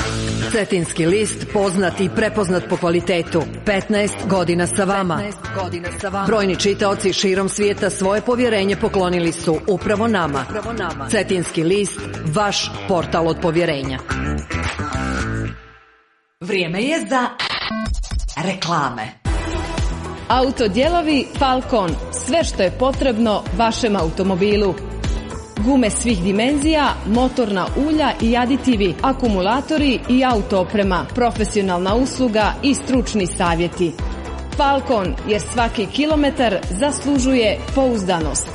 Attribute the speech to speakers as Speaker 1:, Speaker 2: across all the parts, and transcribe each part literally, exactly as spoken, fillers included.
Speaker 1: Cetinski list, poznat i prepoznat po kvalitetu. petnaest godina sa vama. Brojni čitaoci širom svijeta svoje povjerenje poklonili su upravo nama. Cetinski list, vaš portal od povjerenja.
Speaker 2: Vrijeme je za reklame.
Speaker 3: Autodijelovi Falcon. Sve što je potrebno vašem automobilu. Gume svih dimenzija, motorna ulja i aditivi, akumulatori i auto oprema, profesionalna usluga i stručni savjeti. Falcon, jer svaki kilometar zaslužuje pouzdanost.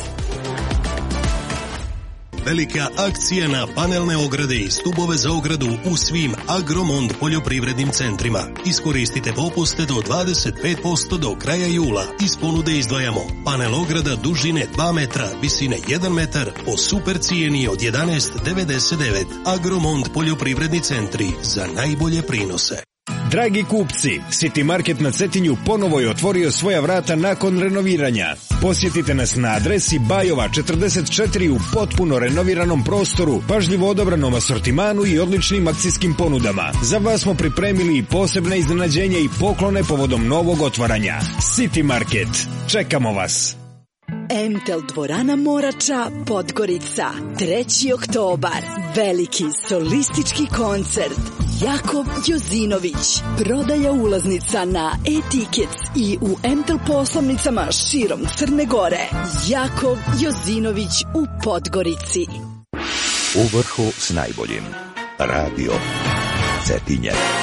Speaker 4: Velika akcija na panelne ograde i stubove za ogradu u svim Agromond poljoprivrednim centrima. Iskoristite popuste do dvadeset pet posto do kraja jula. Iz ponude izdvajamo panel ograda dužine dva metra, visine jedan metar po super cijeni od jedanaest devedeset devet. Agromond poljoprivredni centri za najbolje prinose.
Speaker 5: Dragi kupci, City Market na Cetinju ponovo je otvorio svoja vrata nakon renoviranja. Posjetite nas na adresi Bajova četrdeset četiri u potpuno renoviranom prostoru, pažljivo odabranom asortimanu i odličnim akcijskim ponudama. Za vas smo pripremili i posebne iznenađenja i poklone povodom novog otvaranja. City Market. Čekamo vas!
Speaker 6: Emtel dvorana Morača, Podgorica. treći oktobar. Veliki solistički koncert. Jakov Jozinović. Prodaja ulaznica na e-tickets i u Emtel poslovnicama širom Crne Gore. Jakov Jozinović u Podgorici.
Speaker 7: U vrhu s najboljim. Radio Cetinje.